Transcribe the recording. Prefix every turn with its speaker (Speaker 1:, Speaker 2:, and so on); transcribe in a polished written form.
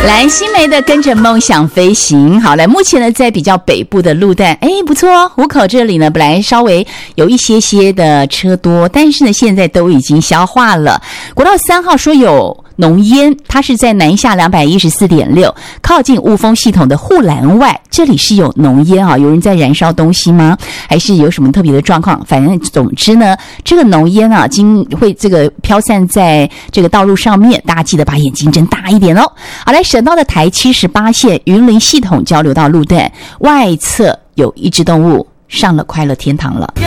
Speaker 1: 来，新梅的跟着梦想飞行。好，来，目前呢在比较北部的路段，不错哦。湖口这里呢本来稍微有一些的车多，但是呢现在都已经消化了。国道3号说有浓烟，它是在南下214.6，靠近雾峰系统的护栏外，这里是有浓烟啊，有人在燃烧东西吗？还是有什么特别的状况？反正总之呢，这个浓烟啊，会这个飘散在这个道路上面，大家记得把眼睛睁大一点哦。好，来，省道的台78线云林系统交流道路段外侧有一只动物上了快乐天堂了。